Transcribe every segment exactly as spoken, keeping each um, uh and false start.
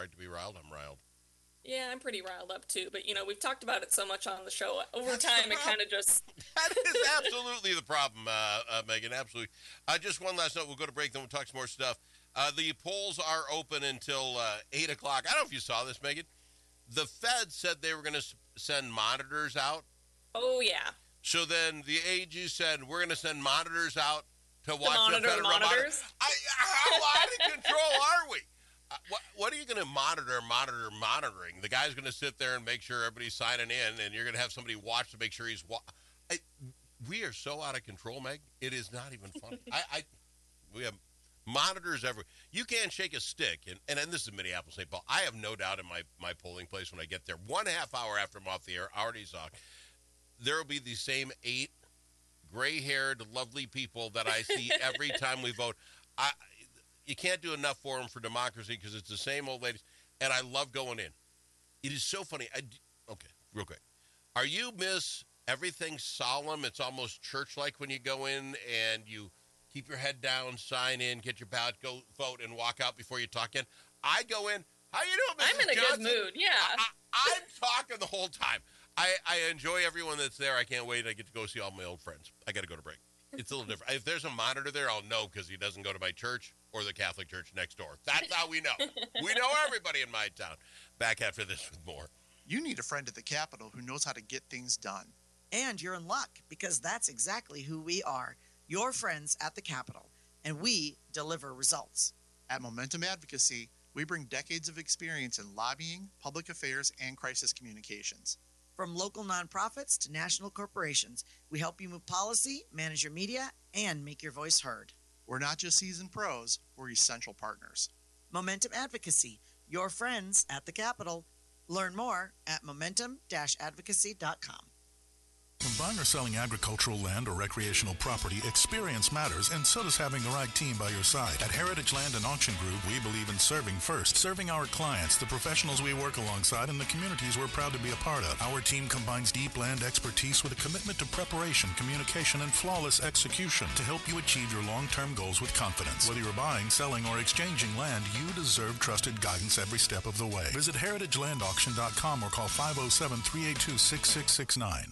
right to be riled, I'm riled. Yeah, I'm pretty riled up too, but you know, we've talked about it so much on the show. Over That's time, it kind of just... That is absolutely the problem, uh, uh, Megan, absolutely. Uh, just one last note, we'll go to break, then we'll talk some more stuff. Uh, the polls are open until uh, eight o'clock. I don't know if you saw this, Megan. The Fed said they were going to s- send monitors out. Oh, yeah. So then the A G said, we're going to send monitors out to watch monitor the federal monitors. Monitor. I, how out of control are we? Uh, what, what are you going to monitor, monitor, monitoring? The guy's going to sit there and make sure everybody's signing in, and you're going to have somebody watch to make sure he's... Wa- I, we are so out of control, Meg. It is not even funny. I, I We have monitors everywhere. You can't shake a stick. And, and, and this is Minneapolis, Saint Paul. I have no doubt in my, my polling place when I get there, one half hour after I'm off the air, already saw, there will be the same eight gray-haired, lovely people that I see every time we vote. I... You can't do enough for them for democracy because it's the same old ladies, and I love going in. It is so funny. I, okay, real quick. Are you miss everything solemn? It's almost church-like when you go in and you keep your head down, sign in, get your ballot, go vote, and walk out before you talk in. I go in. How you doing, Missus I'm in a Johnson? good mood, yeah. I, I, I'm talking the whole time. I, I enjoy everyone that's there. I can't wait. I get to go see all my old friends. I got to go to break. It's a little different. If there's a monitor there, I'll know because he doesn't go to my church or the Catholic church next door. That's how we know. We know everybody in my town. Back after this with more. You need a friend at the Capitol who knows how to get things done. And you're in luck because that's exactly who we are, your friends at the Capitol, and we deliver results. At Momentum Advocacy, we bring decades of experience in lobbying, public affairs, and crisis communications. From local nonprofits to national corporations, we help you move policy, manage your media, and make your voice heard. We're not just seasoned pros, we're essential partners. Momentum Advocacy, your friends at the Capitol. Learn more at momentum dash advocacy dot com. When buying or selling agricultural land or recreational property, experience matters, and so does having the right team by your side. At Heritage Land and Auction Group, we believe in serving first, serving our clients, the professionals we work alongside, and the communities we're proud to be a part of. Our team combines deep land expertise with a commitment to preparation, communication, and flawless execution to help you achieve your long-term goals with confidence. Whether you're buying, selling, or exchanging land, you deserve trusted guidance every step of the way. Visit heritage land auction dot com or call five oh seven, three eight two, six six six nine.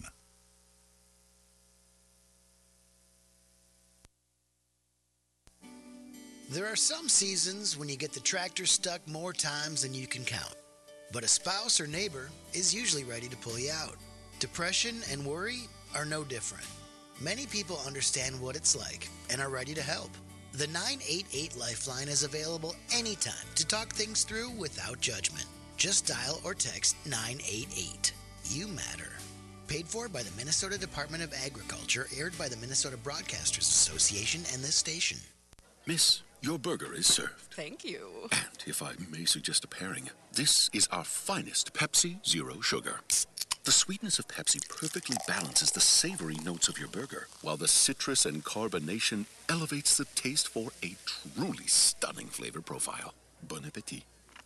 There are some seasons when you get the tractor stuck more times than you can count. But a spouse or neighbor is usually ready to pull you out. Depression and worry are no different. Many people understand what it's like and are ready to help. The nine eight eight Lifeline is available anytime to talk things through without judgment. Just dial or text nine eight eight. You matter. Paid for by the Minnesota Department of Agriculture, aired by the Minnesota Broadcasters Association and this station. Miss, your burger is served. Thank you. And if I may suggest a pairing, this is our finest Pepsi Zero Sugar. The sweetness of Pepsi perfectly balances the savory notes of your burger, while the citrus and carbonation elevates the taste for a truly stunning flavor profile. Bon appetit.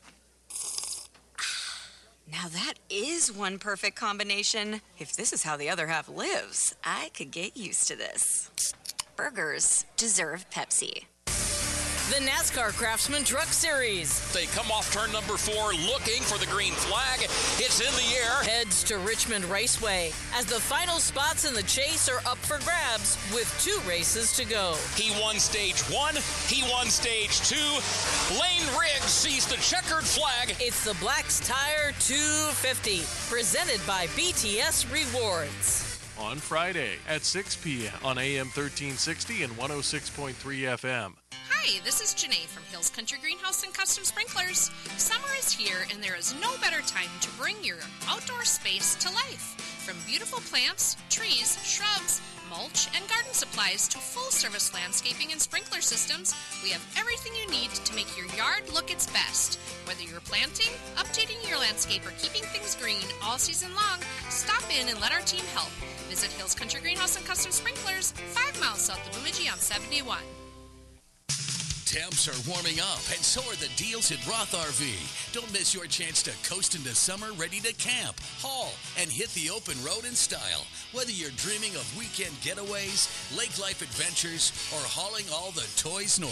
Now that is one perfect combination. If this is how the other half lives, I could get used to this. Burgers deserve Pepsi. The NASCAR Craftsman Truck Series. They come off turn number four looking for the green flag. It's in the air. Heads to Richmond Raceway as the final spots in the chase are up for grabs with two races to go. He won stage one. He won stage two. Lane Riggs sees the checkered flag. It's the Black's Tire two fifty, presented by B T S Rewards. On Friday at six p.m. on A M thirteen sixty and one oh six point three F M. Hi, this is Janae from Hills Country Greenhouse and Custom Sprinklers. Summer is here, and there is no better time to bring your outdoor space to life. From beautiful plants, trees, shrubs, mulch, and garden supplies to full-service landscaping and sprinkler systems, we have everything you need to make your yard look its best. Whether you're planting, updating your landscape, or keeping things green all season long, stop in and let our team help. Visit Hills Country Greenhouse and Custom Sprinklers, five miles south of Bemidji on seventy-one. Temps are warming up, and so are the deals at Roth R V. Don't miss your chance to coast into summer ready to camp, haul, and hit the open road in style. Whether you're dreaming of weekend getaways, lake life adventures, or hauling all the toys north,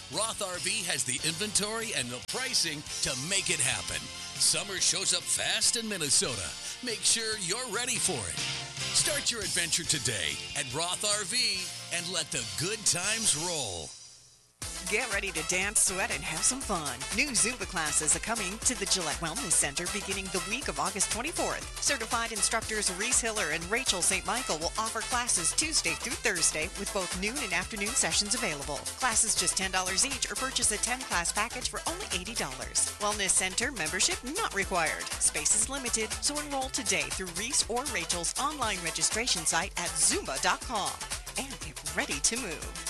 Roth R V has the inventory and the pricing to make it happen. Summer shows up fast in Minnesota. Make sure you're ready for it. Start your adventure today at Roth R V and let the good times roll. Get ready to dance, sweat, and have some fun. New Zumba classes are coming to the Gillette Wellness Center beginning the week of August twenty-fourth. Certified instructors Reese Hiller and Rachel Saint Michael will offer classes Tuesday through Thursday with both noon and afternoon sessions available. Classes just ten dollars each or purchase a ten-class package for only eighty dollars. Wellness Center membership not required. Space is limited, so enroll today through Reese or Rachel's online registration site at zumba dot com and get ready to move.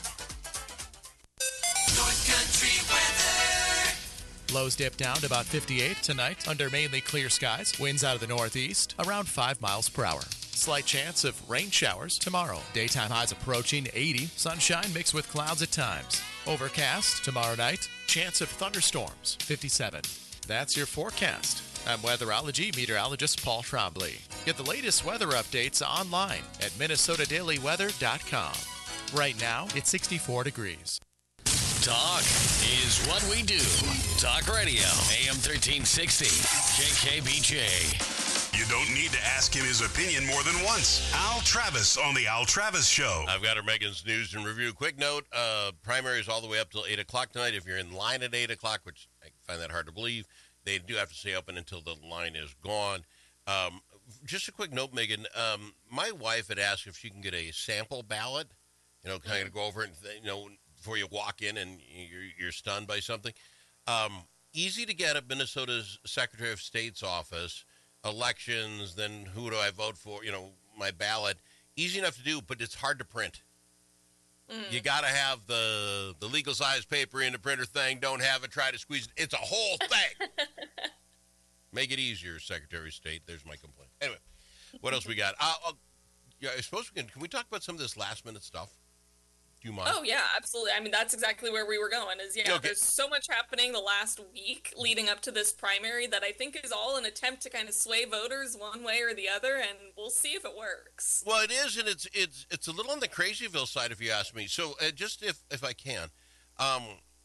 North Country weather. Lows dip down to about fifty-eight tonight under mainly clear skies. Winds out of the northeast around five miles per hour. Slight chance of rain showers tomorrow. Daytime highs approaching eighty. Sunshine mixed with clouds at times. Overcast tomorrow night. Chance of thunderstorms, fifty-seven. That's your forecast. I'm weatherology meteorologist Paul Trombley. Get the latest weather updates online at minnesota daily weather dot com. Right now, it's sixty-four degrees. Talk is what we do. Talk Radio, A M thirteen sixty, K K B J. You don't need to ask him his opinion more than once. Al Travis on the Al Travis Show. I've got our Megan's News and Review. Quick note, uh, primaries all the way up till eight o'clock tonight. If you're in line at eight o'clock, which I find that hard to believe, they do have to stay open until the line is gone. Um, just a quick note, Megan. Um, my wife had asked if she can get a sample ballot, you know, kind of go over it, and, you know, before you walk in and you're, you're stunned by something. Um, easy to get at Minnesota's Secretary of State's office. Elections, then who do I vote for? You know, my ballot. Easy enough to do, but it's hard to print. Mm. You got to have the the legal size paper in the printer thing. Don't have it. Try to squeeze it. It's a whole thing. Make it easier, Secretary of State. There's my complaint. Anyway, what else we got? Uh, uh, yeah, I suppose we can. Can we talk about some of this last minute stuff? Do you mind? Oh yeah, absolutely. I mean, that's exactly where we were going. Is yeah, okay. There's so much happening the last week leading up to this primary that I think is all an attempt to kind of sway voters one way or the other, and we'll see if it works. Well, it is, and it's it's it's a little on the Crazyville side, if you ask me. So, uh, just if if I can, um,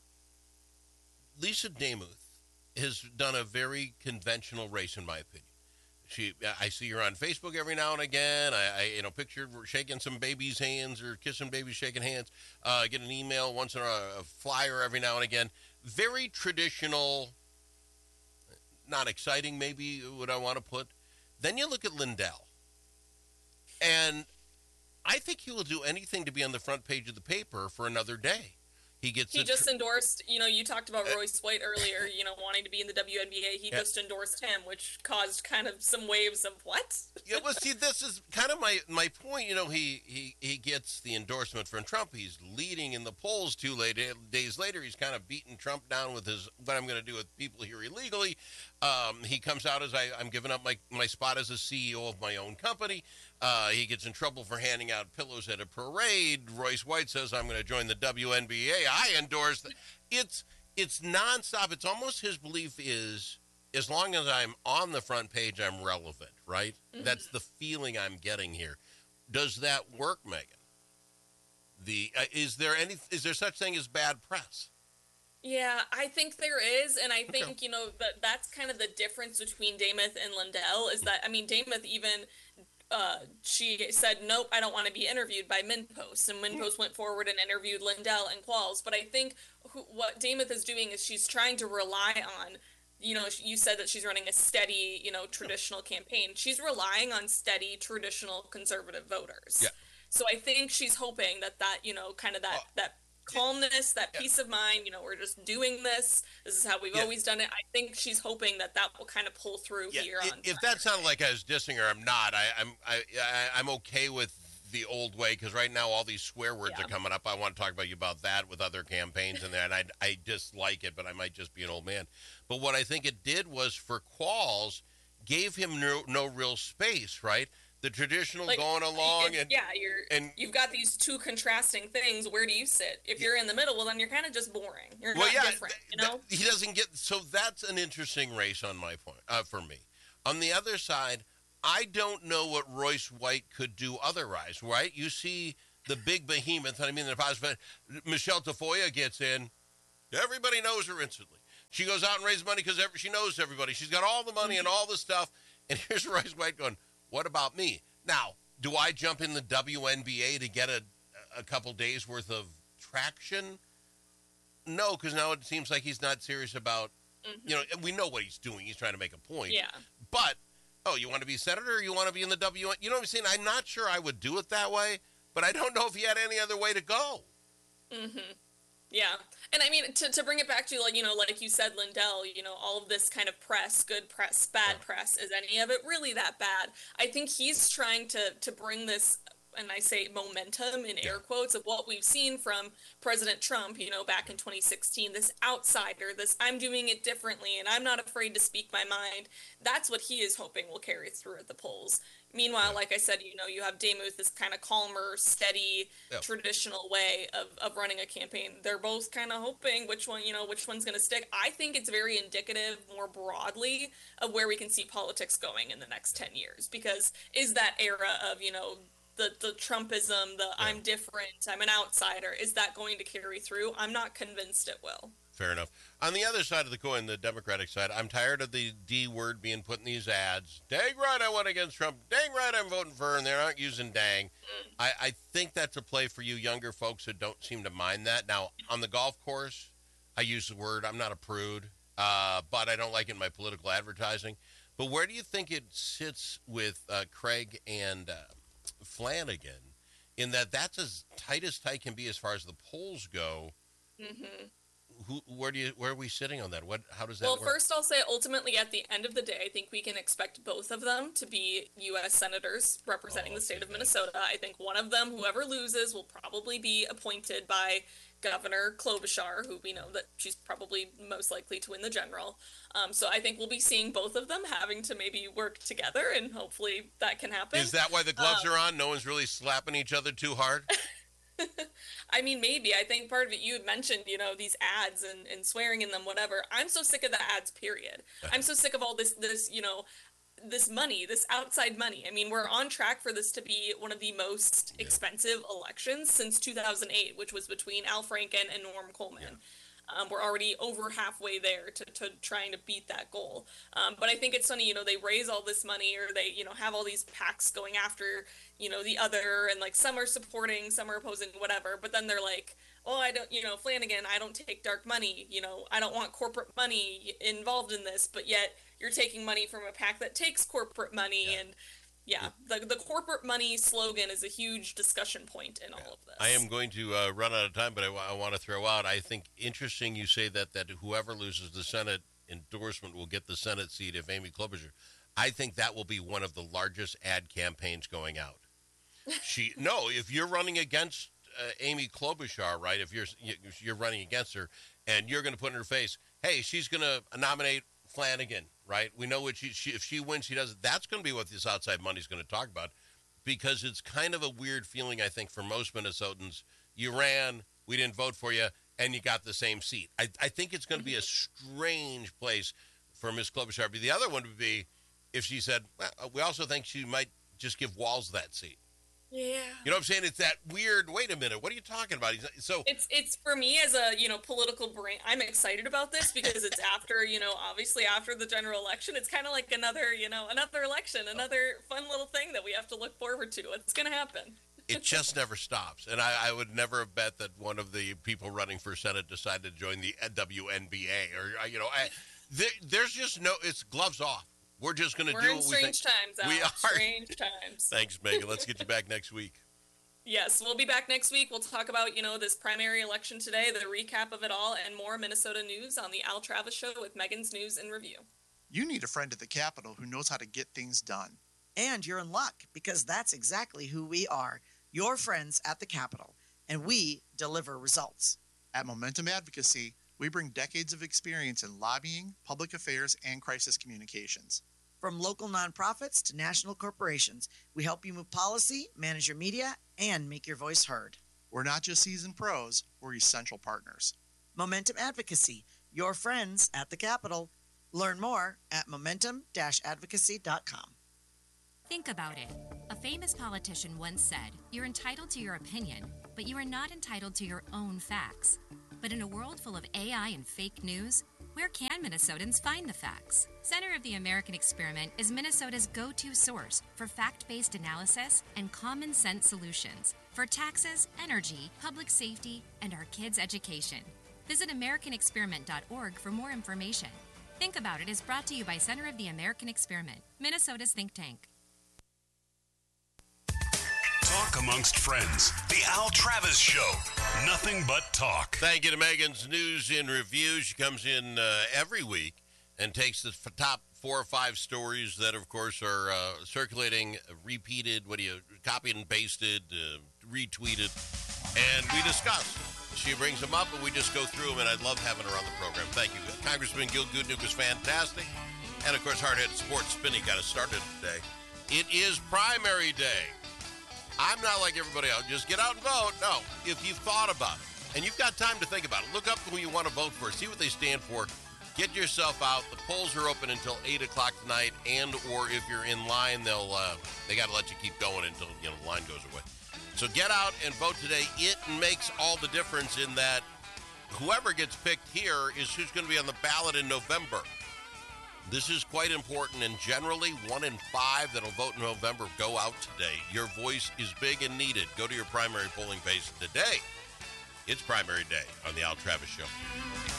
Lisa Demuth has done a very conventional race, in my opinion. She, I see her on Facebook every now and again. I, I you know, pictured shaking some babies' hands or kissing babies, shaking hands. Uh, get an email once in a, a flyer every now and again. Very traditional, not exciting, maybe what I want to put. Then you look at Lindell, and I think he will do anything to be on the front page of the paper for another day. He gets. He just tr- endorsed. You know, you talked about Royce White earlier. You know, wanting to be in the W N B A. He yeah. just endorsed him, which caused kind of some waves of what? Yeah, well, see, this is kind of my my point. You know, he he he gets the endorsement from Trump. He's leading in the polls. Two late, days later, he's kind of beating Trump down with his what I'm going to do with people here illegally. Um, he comes out as I, I'm giving up my my spot as a C E O of my own company. Uh, he gets in trouble for handing out pillows at a parade. Royce White says, I'm going to join the W N B A. I endorse that. It's, it's nonstop. It's almost his belief is, as long as I'm on the front page, I'm relevant, right? Mm-hmm. That's the feeling I'm getting here. Does that work, Megan? The uh, is there any is there such thing as bad press? Yeah, I think there is, and I think, okay. you know, that that's kind of the difference between Demuth and Lindell is that, I mean, Demuth even... Uh, she said, nope, I don't want to be interviewed by MinnPost. And MinnPost went forward and interviewed Lindell and Qualls. But I think who, what Demuth is doing is she's trying to rely on, you know, you said that she's running a steady, you know, traditional campaign. She's relying on steady, traditional conservative voters. Yeah. So I think she's hoping that that, you know, kind of that, oh. that calmness, that yeah. peace of mind, you know, we're just doing this. This is how we've yeah. always done it. I think she's hoping that that will kind of pull through yeah. here. If, on if that sounded like I was dissing her, I'm not. I, I'm I, I, I'm okay with the old way because right now all these swear words yeah. are coming up. I want to talk about you about that with other campaigns in there, and I, I dislike it, but I might just be an old man. But what I think it did was for Qualls, gave him no, no real space, right? The traditional like, going along, and yeah, you're and you've got these two contrasting things. Where do you sit? If you're in the middle, well, then you're kind of just boring. You're well, not yeah, different, th- you know. Th- he doesn't get so that's an interesting race on my point uh, for me. On the other side, I don't know what Royce White could do otherwise. Right? You see the big behemoth. I mean, the positive. Michelle Tafoya gets in. Everybody knows her instantly. She goes out and raises money because she knows everybody. She's got all the money and all the stuff. And here's Royce White going, what about me? Now, do I jump in the W N B A to get a, a couple days worth of traction? No, because now it seems like he's not serious about, mm-hmm. you know, we know what he's doing. He's trying to make a point. Yeah. But, oh, you want to be senator or you want to be in the W N B A? You know what I'm saying? I'm not sure I would do it that way, but I don't know if he had any other way to go. Mm-hmm. Yeah. And I mean, to, to bring it back to, like, you know, like you said, Lindell, you know, all of this kind of press, good press, bad yeah. press, is any of it really that bad? I think he's trying to, to bring this, and I say momentum in air quotes, of what we've seen from President Trump, you know, back in twenty sixteen, this outsider, this I'm doing it differently, and I'm not afraid to speak my mind. That's what he is hoping will carry through at the polls. Meanwhile, like I said, you know, you have Demuth, this kind of calmer, steady, yep. traditional way of, of running a campaign. They're both kind of hoping which one, you know, which one's going to stick. I think it's very indicative more broadly of where we can see politics going in the next ten years, because is that era of, you know, the, the Trumpism, the yeah. I'm different, I'm an outsider, is that going to carry through? I'm not convinced it will. Fair enough. On the other side of the coin, the Democratic side, I'm tired of the D word being put in these ads. Dang right I went against Trump. Dang right I'm voting for her, and they're not using dang. Mm. I, I think that's a play for you younger folks that don't seem to mind that. Now, on the golf course, I use the word. I'm not a prude, uh, but I don't like it in my political advertising. But where do you think it sits with uh, Craig and uh, Flanagan in that that's as tight as tight can be as far as the polls go? Mm-hmm. Who, where do you, where are we sitting on that? What, how does that well, work? Well, first I'll say ultimately at the end of the day, I think we can expect both of them to be U S senators representing oh, the state of Minnesota. I think one of them, whoever loses, will probably be appointed by Governor Klobuchar, who we know that she's probably most likely to win the general. Um, so I think we'll be seeing both of them having to maybe work together, and hopefully that can happen. Is that why the gloves um, are on? No one's really slapping each other too hard? I mean, maybe. I think part of it, you had mentioned, you know, these ads and, and swearing in them, whatever. I'm so sick of the ads, period. I'm so sick of all this, this, you know, this money, this outside money. I mean, we're on track for this to be one of the most yeah. expensive elections since two thousand eight, which was between Al Franken and Norm Coleman. Yeah. Um, we're already over halfway there to, to trying to beat that goal. Um, but I think it's funny, you know, they raise all this money, or they, you know, have all these PACs going after, you know, the other, and like some are supporting, some are opposing, whatever. But then they're like, oh, I don't, you know, Flanagan, I don't take dark money. You know, I don't want corporate money involved in this. But yet you're taking money from a PAC that takes corporate money. Yeah. And yeah, the the corporate money slogan is a huge discussion point in yeah. all of this. I am going to uh, run out of time, but I, I want to throw out, I think, interesting you say that, that whoever loses the Senate endorsement will get the Senate seat if Amy Klobuchar. I think that will be one of the largest ad campaigns going out. She No, if you're running against uh, Amy Klobuchar, right, if you're, you're running against her, and you're going to put in her face, hey, she's going to nominate Flanagan, right? We know what she, she if she wins, she does it. That's going to be what this outside money is going to talk about, because it's kind of a weird feeling, I think, for most Minnesotans. You ran, we didn't vote for you, and you got the same seat. I, I think it's going to be a strange place for Miz Klobuchar. But the other one would be if she said, well, we also think she might just give Walz that seat. Yeah. You know what I'm saying? It's that weird, wait a minute, what are you talking about? So it's it's for me as a, you know, political brain, I'm excited about this because it's after, you know, obviously after the general election. It's kind of like another, you know, another election, another fun little thing that we have to look forward to. It's going to happen. It just never stops. And I, I would never have bet that one of the people running for Senate decided to join the W N B A or, you know, I, there, there's just no, it's gloves off. We're just going to do what we think. We're in strange times, Alex. We are. Strange times. Thanks, Megan. Let's get you back next week. Yes, we'll be back next week. We'll talk about, you know, this primary election today, the recap of it all, and more Minnesota news on the Al Travis Show with Megan's News and Review. You need a friend at the Capitol who knows how to get things done. And you're in luck, because that's exactly who we are, your friends at the Capitol, and we deliver results. At Momentum Advocacy, we bring decades of experience in lobbying, public affairs, and crisis communications. From local nonprofits to national corporations, we help you move policy, manage your media, and make your voice heard. We're not just seasoned pros, we're essential partners. Momentum Advocacy, your friends at the Capitol. Learn more at momentum dash advocacy dot com. Think about it. A famous politician once said, "You're entitled to your opinion, but you are not entitled to your own facts." But in a world full of A I and fake news, where can Minnesotans find the facts? Center of the American Experiment is Minnesota's go-to source for fact-based analysis and common sense solutions for taxes, energy, public safety, and our kids' education. Visit American Experiment dot org for more information. Think About It is brought to you by Center of the American Experiment, Minnesota's think tank. Talk amongst friends. The Al Travis Show. Nothing but talk. Thank you to Megan's News in Review. She comes in uh, every week and takes the f- top four or five stories that, of course, are uh, circulating, uh, repeated, what do you, copied and pasted, uh, retweeted, and we discuss. She brings them up, and we just go through them, and I love having her on the program. Thank you. Congressman Gil Goodenough was fantastic. And, of course, Hardhead Sports Spinning got us started today. It is primary day. I'm not like everybody else. Just get out and vote. No, if you've thought about it, and you've got time to think about it, look up who you want to vote for. See what they stand for. Get yourself out. The polls are open until eight o'clock tonight, and or if you're in line, they'll uh, they got to let you keep going until you know the line goes away. So get out and vote today. It makes all the difference in that whoever gets picked here is who's going to be on the ballot in November. This is quite important, and generally one in five that'll vote in November go out today. Your voice is big and needed. Go to your primary polling place today. It's primary day on the Al Travis Show.